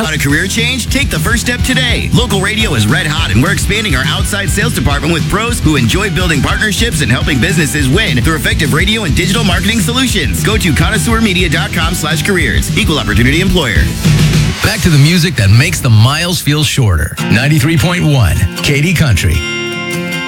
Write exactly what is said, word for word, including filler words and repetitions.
On a career change? Take the first step today. Local radio is red hot, and we're expanding our outside sales department with pros who enjoy building partnerships and helping businesses win through effective radio and digital marketing solutions. Go to connoisseur media dot com slash careers. Equal opportunity employer. Back to the music that makes the miles feel shorter. ninety-three point one, Katy Country.